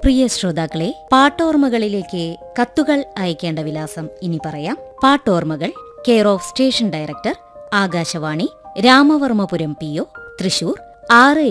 പ്രിയ ശ്രോതാക്കളെ, പാട്ടോർമ്മകളിലേക്ക് കത്തുകൾ അയക്കേണ്ട വിലാസം ഇനി പറയാം. പാട്ടോർമ്മകൾ, care of station director, Akashvani, Ramavarmapuram PO, Thrissur 6